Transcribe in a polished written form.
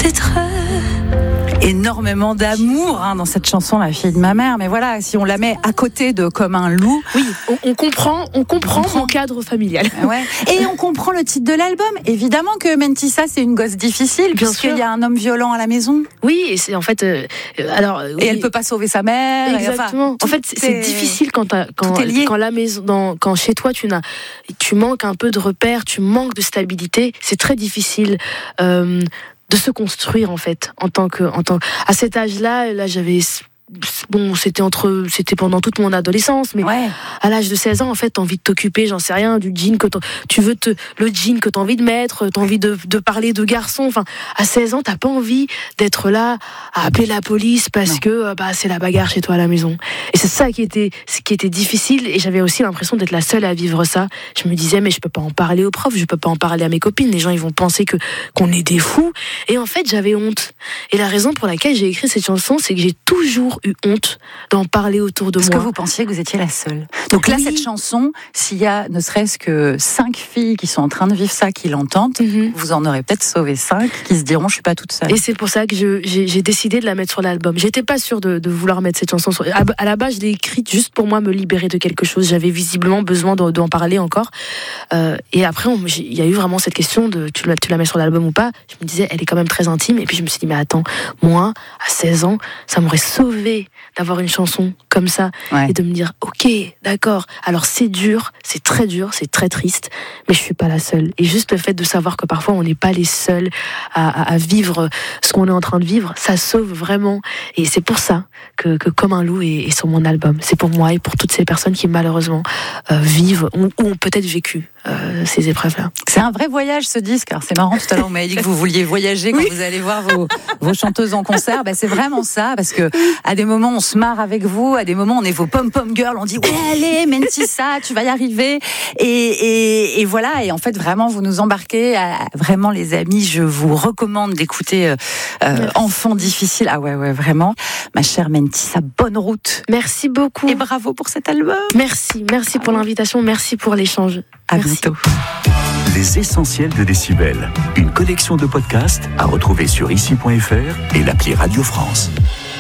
d'être énormément d'amour dans cette chanson, La fille de ma mère. Mais voilà, si on la met à côté de Comme un loup, oui, on comprend mon cadre familial. Ouais. Et on comprend le titre de l'album. Évidemment que Mentissa, c'est une gosse difficile, puisqu'il y a un homme violent à la maison. Oui, et c'est en fait. Alors. Et elle peut pas sauver sa mère. Exactement. En fait, c'est difficile quand la maison, quand chez toi tu manques un peu de repères, tu manques de stabilité. C'est très difficile. De se construire en fait à cet âge-là j'avais c'était pendant toute mon adolescence, mais à l'âge de 16 ans, en fait, t'as envie de t'occuper, j'en sais rien, du jean le jean que t'as envie de mettre, t'as envie de parler de garçon. Enfin, à 16 ans, t'as pas envie d'être là à appeler la police parce que c'est la bagarre chez toi à la maison. Et c'est ça qui était difficile. Et j'avais aussi l'impression d'être la seule à vivre ça. Je me disais, mais je peux pas en parler aux profs, je peux pas en parler à mes copines. Les gens, ils vont penser qu'on est des fous. Et en fait, j'avais honte. Et la raison pour laquelle j'ai écrit cette chanson, c'est que j'ai toujours eu honte d'en parler autour de moi. Parce que vous pensiez que vous étiez la seule. Donc là, cette chanson, s'il y a ne serait-ce que 5 filles qui sont en train de vivre ça, qui l'entendent, vous en aurez peut-être sauvé 5 qui se diront, je suis pas toute seule. Et c'est pour ça que j'ai décidé de la mettre sur l'album. J'étais pas sûre de vouloir mettre cette chanson sur... À la base, je l'ai écrite juste pour moi me libérer de quelque chose. J'avais visiblement besoin d'en parler encore. Et après, il y a eu vraiment cette question de tu la mets sur l'album ou pas. Je me disais, elle est quand même très intime. Et puis je me suis dit, mais attends, moi, à 16 ans, ça m'aurait sauvé d'avoir une chanson comme ça et de me dire, ok, d'accord, alors c'est dur, c'est très triste, mais je suis pas la seule. Et juste le fait de savoir que parfois on n'est pas les seuls à vivre ce qu'on est en train de vivre, ça sauve vraiment. Et c'est pour ça que Comme un loup est sur mon album. C'est pour moi et pour toutes ces personnes qui malheureusement vivent ou ont peut-être vécu ces épreuves-là. C'est un vrai voyage, ce disque. Alors c'est marrant, tout à l'heure vous m'avez dit que vous vouliez voyager quand vous allez voir vos chanteuses en concert. C'est vraiment ça, parce que à des moments on se marre avec vous, à des moments on est vos pom-pom girls, on dit ouais allez Mentissa, tu vas y arriver, et voilà. Et en fait vraiment vous nous embarquez. Vraiment les amis, je vous recommande d'écouter Enfant difficile. Ah ouais vraiment, ma chère Mentissa, bonne route. Merci beaucoup et bravo pour cet album. Merci pour l'invitation, merci pour l'échange. À bientôt. Les essentiels de Décibel, une collection de podcasts à retrouver sur ici.fr et l'appli Radio France.